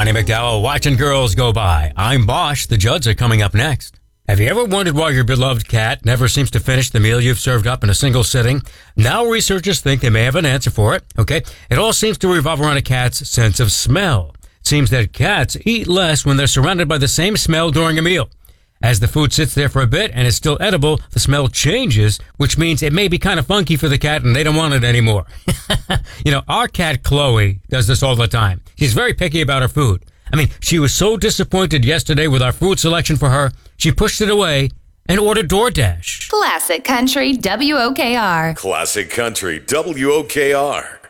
Ronnie McDowell watching girls go by. I'm Bosch. The Judds are coming up next. Have you ever wondered why your beloved cat never seems to finish the meal you've served up in a single sitting? Now researchers think they may have an answer for it. Okay, it all seems to revolve around a cat's sense of smell. It seems that cats eat less when they're surrounded by the same smell during a meal. As the food sits there for a bit and is still edible, the smell changes, which means it may be kind of funky for the cat and they don't want it anymore. Our cat Chloe does this all the time. She's very picky about her food. She was so disappointed yesterday with our food selection for her, she pushed it away and ordered DoorDash. Classic Country WOKR. Classic Country WOKR.